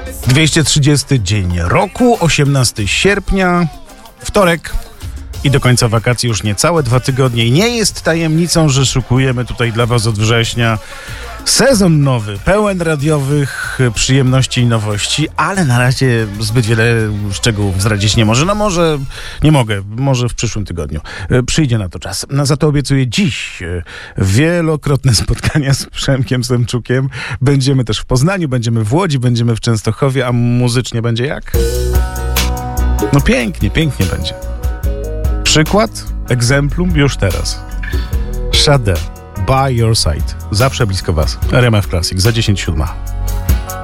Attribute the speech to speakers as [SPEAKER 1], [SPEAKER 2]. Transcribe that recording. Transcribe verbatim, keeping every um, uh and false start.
[SPEAKER 1] dwieście trzydziesty dzień roku, osiemnastego sierpnia, wtorek i do końca wakacji już niecałe dwa tygodnie. I nie jest tajemnicą, że szukujemy tutaj dla was od września sezon nowy, pełen radiowych przyjemności i nowości, ale na razie zbyt wiele szczegółów zdradzić nie może. No może, nie mogę, może w przyszłym tygodniu. Przyjdzie na to czas. No, za to obiecuję dziś wielokrotne spotkania z Przemkiem Semczukiem. Będziemy też w Poznaniu, będziemy w Łodzi, będziemy w Częstochowie, a muzycznie będzie jak? No pięknie, pięknie będzie. Przykład, egzemplum już teraz. Sade, By Your Side. Zawsze blisko was. R M F Classic za dziesięć siódma.